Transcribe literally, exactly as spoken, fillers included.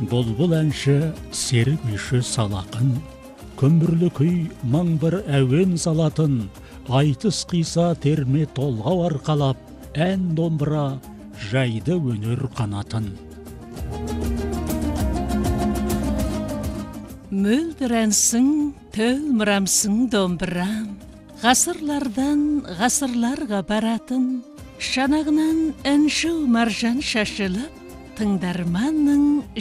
Бұлбұл әнші серік күйші салақын, көмірлі күй маң бір әуен салатын, айтыс қиса терме толғау арқалап, ән домбыра жайды өнер қанатын. Мөлдір әнсің, төл мұрамсың домбырам, ғасырлардан ғасырларға баратын, шанағынан әнші маржан шашылып, тыңдарманның